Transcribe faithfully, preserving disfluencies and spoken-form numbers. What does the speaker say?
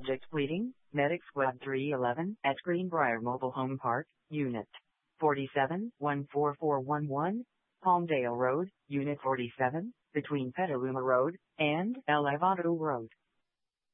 Subject pleading, Medic Squad three eleven at Greenbrier Mobile Home Park, Unit forty-seven, one four four one one, Palmdale Road, Unit forty-seven, between Petaluma Road and El Evado Road.